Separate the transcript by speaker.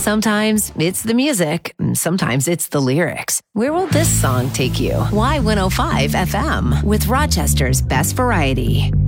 Speaker 1: Sometimes it's the music. Sometimes it's the lyrics. Where will this song take you? Y105 FM with Rochester's best variety.